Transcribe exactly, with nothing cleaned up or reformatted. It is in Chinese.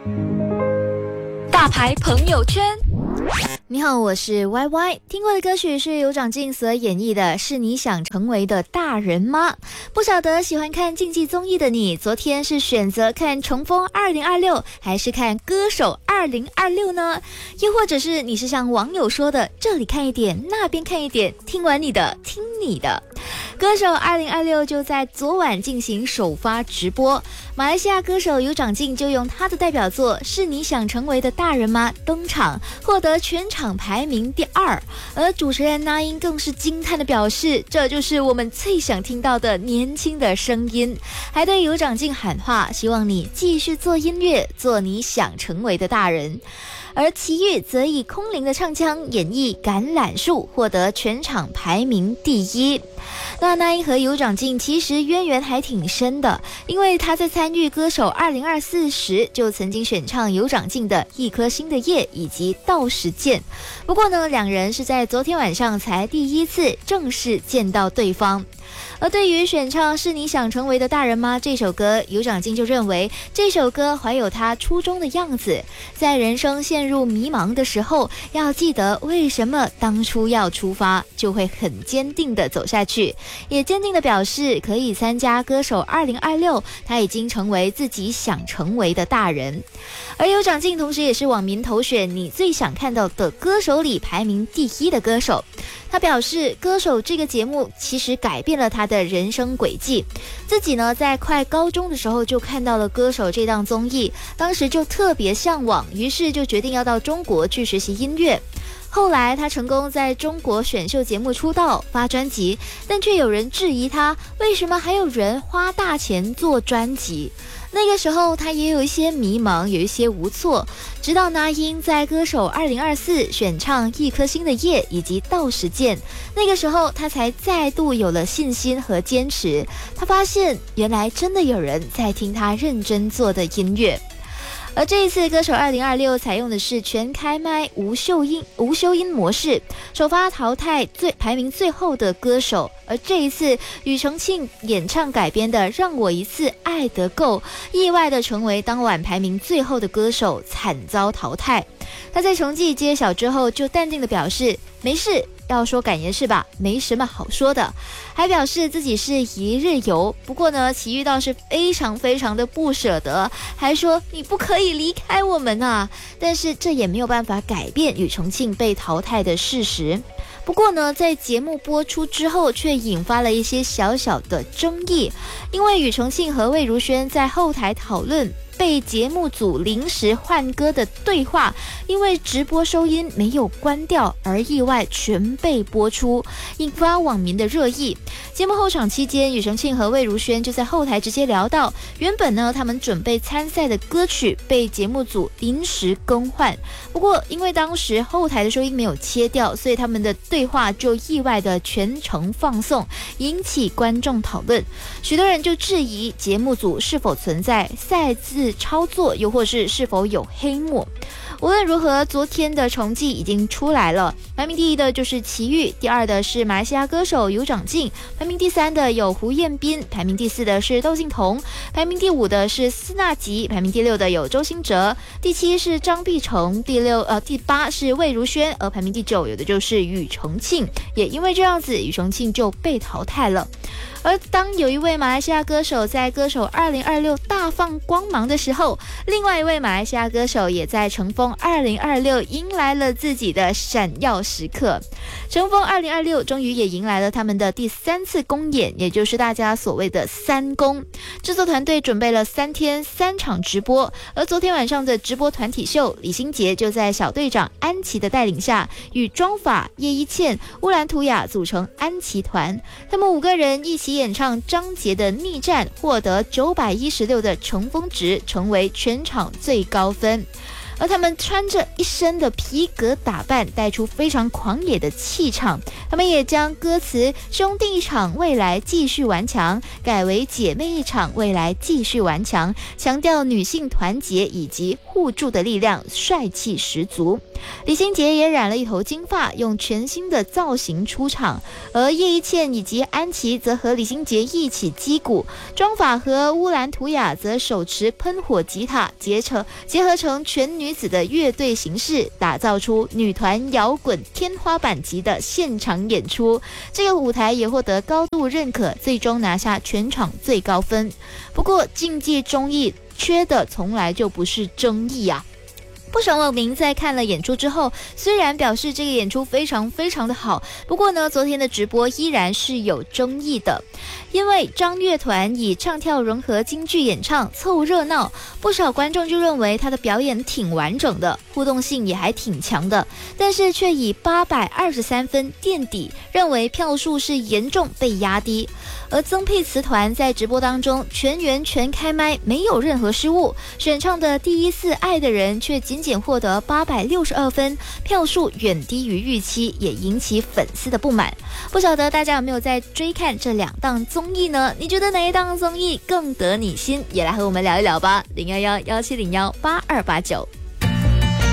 大牌朋友圈。 你好，我是 Y Y。 听过的歌曲是由长靖所演绎的《是你想成为的大人吗》。不晓得喜欢看竞技综艺的你，昨天是选择看重逢二零二六还是看歌手二零二六呢？又或者是你是像网友说的，这里看一点那边看一点，听完你的听你的。歌手二零二六就在昨晚进行首发直播，马来西亚歌手尤长靖就用他的代表作《是你想成为的大人吗》登场，获得全场排名第二。而主持人那英更是惊叹的表示，这就是我们最想听到的年轻的声音，还对尤长靖喊话，希望你继续做音乐，做你想成为的大人。而齐豫则以空灵的唱腔演绎《橄榄树》，获得全场排名第一。那那英和尤长靖其实渊源还挺深的，因为他在参与歌手二零二四时就曾经选唱尤长靖的《一颗心的夜》以及《到时见》。不过呢，两人是在昨天晚上才第一次正式见到对方。而对于选唱《是你想成为的大人吗》这首歌，尤长靖就认为这首歌怀有他初衷的样子，在人生陷入迷茫的时候，要记得为什么当初要出发，就会很坚定的走下去，也坚定的表示可以参加歌手二零二六，他已经成为自己想成为的大人。而尤长靖同时也是网民投选你最想看到的歌手里排名第一的歌手。他表示，歌手这个节目其实改变了他的人生轨迹。自己呢，在快高中的时候就看到了歌手这档综艺，当时就特别向往，于是就决定要到中国去学习音乐。后来他成功在中国选秀节目出道发专辑，但却有人质疑他为什么还有人花大钱做专辑。那个时候他也有一些迷茫，有一些无措，直到那英在歌手二零二四选唱《一颗心的夜》以及《到时见》，那个时候他才再度有了信心和坚持。他发现原来真的有人在听他认真做的音乐。而这一次歌手二零二六采用的是全开麦无修音无修音模式，首发淘汰最排名最后的歌手。而这一次庾澄庆演唱改编的《让我一次爱得够》，意外的成为当晚排名最后的歌手，惨遭淘汰。他在成绩揭晓之后就淡定的表示，没事，要说感言是吧，没什么好说的，还表示自己是一日游。不过呢，齐豫倒是非常非常的不舍得，还说你不可以离开我们啊。但是这也没有办法改变庾澄庆被淘汰的事实。不过呢，在节目播出之后却引发了一些小小的争议，因为庾澄庆和魏如萱在后台讨论被节目组临时换歌的对话，因为直播收音没有关掉而意外全被播出，引发网民的热议。节目后场期间，庾澄庆和魏如萱就在后台直接聊到，原本呢他们准备参赛的歌曲被节目组临时更换，不过因为当时后台的收音没有切掉，所以他们的对话就意外的全程放送，引起观众讨论。许多人就质疑节目组是否存在擅自操作，又或是是否有黑幕。无论如何，昨天的成绩已经出来了，排名第一的就是齐豫，第二的是马来西亚歌手尤长靖，排名第三的有胡彦斌，排名第四的是窦靖童，排名第五的是斯纳吉，排名第六的有周兴哲，第七是张碧晨，第六呃第八是魏如萱，而排名第九有的就是庾澄庆。也因为这样子，庾澄庆就被淘汰了。而当有一位马来西亚歌手在歌手二零二六大放光芒的时候，另外一位马来西亚歌手也在乘风二零二六迎来了自己的闪耀时刻。乘风二零二六终于也迎来了他们的第三次公演，也就是大家所谓的三公。制作团队准备了三天三场直播，而昨天晚上的直播团体秀，李心洁就在小队长安琪的带领下，与庄法、叶一茜、乌兰图雅组成安琪团，他们五个人一起演唱张杰的《逆战》，获得九百一十六的乘风值，成为全场最高分。 而他们穿着一身的皮革打扮，带出非常狂野的气场。他们也将歌词“兄弟一场，未来继续顽强”改为“姐妹一场，未来继续顽强”，强调女性团结以及互助的力量，帅气十足。李心洁也染了一头金发，用全新的造型出场，而叶一茜以及安琪则和李心洁一起击鼓，妆法和乌兰图雅则手持喷火吉他，结成结合成全女子的乐队形式，打造出女团摇滚天花板级的现场演出。这个舞台也获得高度认可，最终拿下全场最高分。不过竞技综艺缺的从来就不是争议啊。不少网民在看了演出之后，虽然表示这个演出非常非常的好，不过呢，昨天的直播依然是有争议的。因为张乐团以唱跳融合京剧演唱凑热闹，不少观众就认为他的表演挺完整的，互动性也还挺强的，但是却以八百二十三分垫底，认为票数是严重被压低。而曾沛慈团在直播当中全员全开麦，没有任何失误，选唱的第一次爱的人却仅仅获得八百六十二分，票数远低于预期，也引起粉丝的不满。不晓得大家有没有在追看这两档综艺呢？你觉得哪一档综艺更得你心？也来和我们聊一聊吧。零幺幺幺七零幺八二八九。